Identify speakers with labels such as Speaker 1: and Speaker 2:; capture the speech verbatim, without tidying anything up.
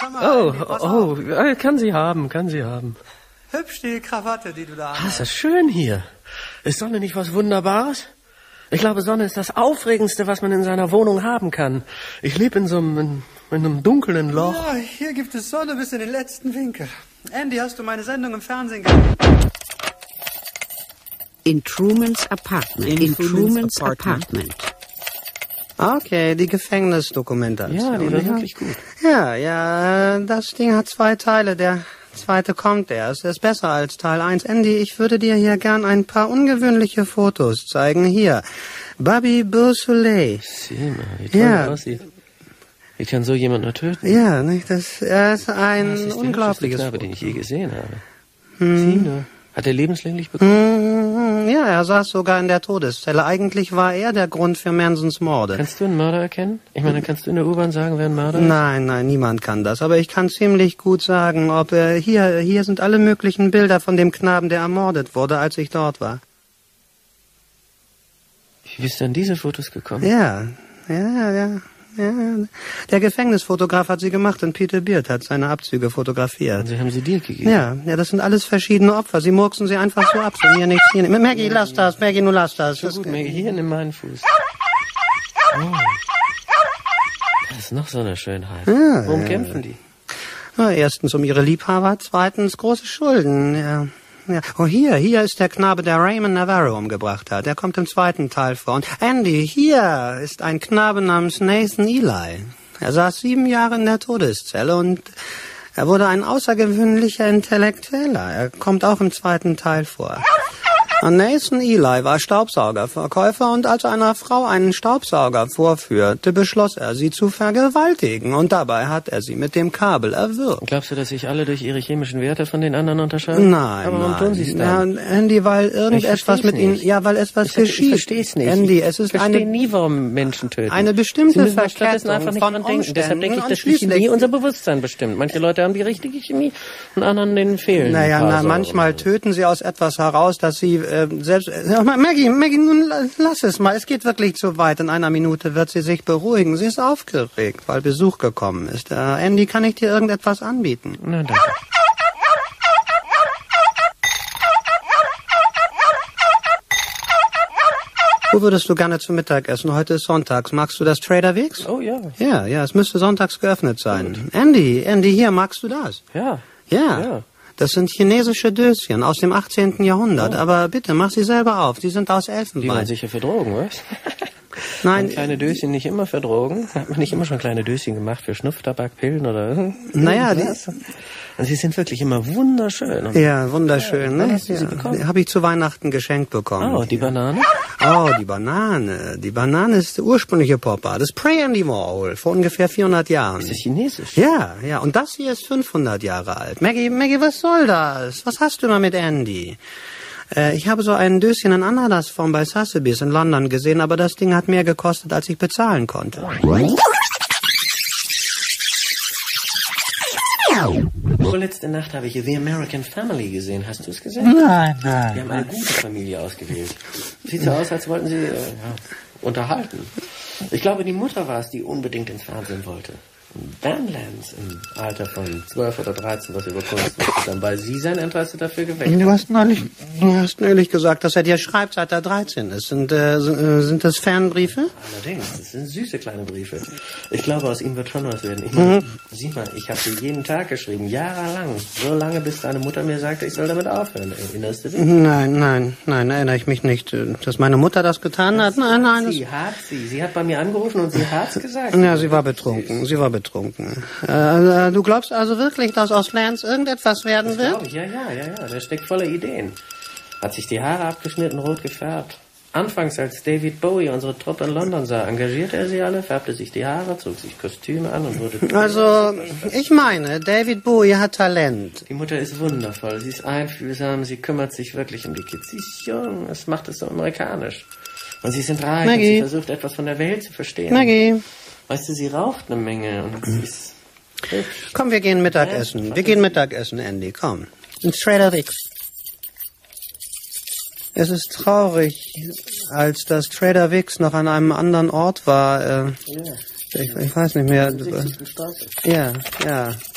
Speaker 1: Oh, oh, oh, kann sie haben, kann sie haben.
Speaker 2: Hübsch die Krawatte, die du da hast.
Speaker 1: Ah, ist das schön hier. Ist Sonne nicht was Wunderbares? Ich glaube, Sonne ist das Aufregendste, was man in seiner Wohnung haben kann. Ich lebe in so einem, in, in einem dunklen Loch.
Speaker 2: Ja, hier gibt es Sonne bis in den letzten Winkel. Andy, hast du meine Sendung im Fernsehen gesehen?
Speaker 3: In Trumans Apartment. In, in Trumans Apartment.
Speaker 2: Okay, die Gefängnisdokumentation.
Speaker 1: Ja, die war wirklich gut.
Speaker 2: Ja, ja, das Ding hat zwei Teile. Der zweite kommt erst. Er ist besser als Teil eins. Andy, ich würde dir hier gern ein paar ungewöhnliche Fotos zeigen. Hier, Bobby Beausoleil.
Speaker 1: Sieh mal, wie toll
Speaker 2: Ja.
Speaker 1: das aussieht. Wie kann so jemand nur töten?
Speaker 2: Ja, nicht? Das, er ist ein
Speaker 1: Das ist der
Speaker 2: unglaubliches
Speaker 1: Knabe,
Speaker 2: Foto.
Speaker 1: den ich je gesehen habe.
Speaker 2: Hm.
Speaker 1: Sieh nur. Hat er lebenslänglich bekommen?
Speaker 2: Hm, ja, er saß sogar in der Todeszelle. Eigentlich war er der Grund für Mansons Morde.
Speaker 1: Kannst du einen Mörder erkennen? Ich meine, kannst du in der U-Bahn sagen, wer ein Mörder ist?
Speaker 2: Nein, nein, niemand kann das. Aber ich kann ziemlich gut sagen, ob er hier, hier sind alle möglichen Bilder von dem Knaben, der ermordet wurde, als ich dort war.
Speaker 1: Wie bist du an diese Fotos gekommen?
Speaker 2: Ja, ja, ja. Ja, der Gefängnisfotograf hat sie gemacht und Peter Beard hat seine Abzüge fotografiert.
Speaker 1: Und sie haben sie dir gegeben?
Speaker 2: Ja, ja, das sind alles verschiedene Opfer. Sie murksen sie einfach so ab. So hier nichts, hier nichts. Maggie, lass das. Maggie, nur lass das.
Speaker 1: So gut, Maggie, hier, nimm meinen Fuß. Oh. Das ist noch so eine Schönheit.
Speaker 2: Ja,
Speaker 1: Warum
Speaker 2: ja.
Speaker 1: kämpfen die?
Speaker 2: Na, erstens um ihre Liebhaber, zweitens große Schulden. Ja. Ja. Oh, hier, hier ist der Knabe, der Raymond Navarro umgebracht hat. Der kommt im zweiten Teil vor. Und Andy, hier ist ein Knabe namens Nathan Eli. Er saß sieben Jahre in der Todeszelle und er wurde ein außergewöhnlicher Intellektueller. Er kommt auch im zweiten Teil vor. Und Nathan Eli war Staubsaugerverkäufer und als einer Frau einen Staubsauger vorführte, beschloss er, sie zu vergewaltigen. Und dabei hat er sie mit dem Kabel erwürgt.
Speaker 1: Glaubst du, dass sich alle durch ihre chemischen Werte von den anderen unterscheiden?
Speaker 2: Nein,
Speaker 1: Aber warum
Speaker 2: nein.
Speaker 1: tun sie es dann?
Speaker 2: Ja, Andy, weil irgendetwas mit ihnen,
Speaker 1: nicht.
Speaker 2: ja, weil etwas
Speaker 1: Ich,
Speaker 2: geschieht.
Speaker 1: ich verstehe es nicht.
Speaker 2: Andy,
Speaker 1: ich
Speaker 2: es ist
Speaker 1: verstehe
Speaker 2: eine,
Speaker 1: nie, warum Menschen töten.
Speaker 2: eine
Speaker 1: Sie
Speaker 2: bestimmte
Speaker 1: müssen doch stattdessen
Speaker 2: Verkettung
Speaker 1: einfach nicht
Speaker 2: von
Speaker 1: dran denken. Deshalb denke ich,
Speaker 2: Umständen
Speaker 1: dass
Speaker 2: und
Speaker 1: Chemie
Speaker 2: schließlich-
Speaker 1: unser Bewusstsein bestimmt. Manche Leute haben die richtige Chemie und anderen denen fehlen.
Speaker 2: Naja,
Speaker 1: ein paar
Speaker 2: na,
Speaker 1: Säuren.
Speaker 2: manchmal töten sie aus etwas heraus, dass sie äh, selbst... Äh, Maggie, Maggie, nun lass es mal. Es geht wirklich zu weit. In einer Minute wird sie sich beruhigen. Sie ist aufgeregt, weil Besuch gekommen ist. Äh, Andy, kann ich dir irgendetwas anbieten?
Speaker 1: Na, danke.
Speaker 2: Wo würdest du gerne zu Mittag essen? Heute ist sonntags. Magst du das Trader Vic's?
Speaker 1: Oh ja.
Speaker 2: Ja, ja, es müsste sonntags geöffnet sein. Andy, Andy, hier, magst du das?
Speaker 1: Ja.
Speaker 2: Ja.
Speaker 1: Ja.
Speaker 2: Das sind chinesische Döschen aus dem achtzehnten Jahrhundert.
Speaker 1: Oh.
Speaker 2: Aber bitte, mach sie selber auf. Die sind aus
Speaker 1: Die waren
Speaker 2: Elfenbein.
Speaker 1: sicher für Drogen, was?
Speaker 2: Nein,
Speaker 1: Waren kleine Döschen nicht immer für Drogen? Hat man nicht immer schon kleine Döschen gemacht für Schnupftabak, Pillen oder...
Speaker 2: Naja, die-
Speaker 1: was? Und sie sind wirklich immer wunderschön. Und
Speaker 2: ja, wunderschön,
Speaker 1: Ja, wann
Speaker 2: ne?
Speaker 1: hast du sie bekommen?
Speaker 2: Habe ich zu Weihnachten geschenkt bekommen.
Speaker 1: Oh, die Banane?
Speaker 2: Oh, die Banane. Die Banane ist der ursprüngliche Popper. Das Pre-Andy Warhol vor ungefähr vierhundert Jahren.
Speaker 1: Ist das chinesisch?
Speaker 2: Ja, ja. Und das hier ist fünfhundert Jahre alt. Maggie, Maggie, was soll das? Was hast du immer mit Andy? Äh, ich habe so ein Döschen in Ananasform bei Sotheby's in London gesehen, aber das Ding hat mehr gekostet, als ich bezahlen konnte.
Speaker 1: Vorletzte Nacht habe ich The American Family gesehen. Hast du es gesehen?
Speaker 2: Nein,
Speaker 1: Die
Speaker 2: nein.
Speaker 1: haben eine gute Familie ausgewählt. Sieht so aus, als wollten sie äh, ja, unterhalten. Ich glaube, die Mutter war es, die unbedingt ins Fernsehen wollte. Vanlance im Alter von zwölf oder dreizehn, was über Kunst wusste, dann bei sie sein Interesse dafür geweckt.
Speaker 2: Du hast neulich, du hast neulich gesagt, dass er dir schreibt, seit er dreizehn ist. Sind, äh, sind das Fanbriefe?
Speaker 1: Allerdings, das sind süße kleine Briefe. Ich glaube, aus ihm wird schon was werden. Ich meine,
Speaker 2: Mhm.
Speaker 1: sieh mal, ich habe dir jeden Tag geschrieben, jahrelang. So lange, bis deine Mutter mir sagte, ich soll damit aufhören. Erinnerst du dich?
Speaker 2: Nein, nein, nein, erinnere ich mich nicht. Dass meine Mutter das getan hat? Nein, nein.
Speaker 1: Sie hat sie. Sie hat bei mir angerufen und sie hat's gesagt.
Speaker 2: Das, ja, sie war betrunken. Sie war betrunken. Äh, du glaubst also wirklich, dass aus Lance irgendetwas werden
Speaker 1: Das
Speaker 2: wird?
Speaker 1: glaube ich, ja, ja, ja, ja. Der steckt voller Ideen. Hat sich die Haare abgeschnitten, rot gefärbt. Anfangs, als David Bowie unsere Truppe in London sah, engagierte er sie alle, färbte sich die Haare, zog sich Kostüme an und wurde...
Speaker 2: Also, ich meine, David Bowie hat Talent.
Speaker 1: Die Mutter ist wundervoll, sie ist einfühlsam, sie kümmert sich wirklich um die Kids. Sie ist jung, es macht es so amerikanisch. Und sie sind reich
Speaker 2: Maggie.
Speaker 1: und sie versucht, etwas von der Welt zu verstehen.
Speaker 2: Maggie,
Speaker 1: Weißt du, sie raucht eine Menge und sie ist hübsch.
Speaker 2: komm, wir gehen Mittagessen. Wir gehen Mittagessen, Andy, komm. Ins Trader Vic's. Es ist traurig, als das Trader Vic's noch an einem anderen Ort war. Äh,
Speaker 1: Ja,
Speaker 2: ich, ich weiß nicht mehr.
Speaker 1: richtig gestartet.
Speaker 2: Ja, ja.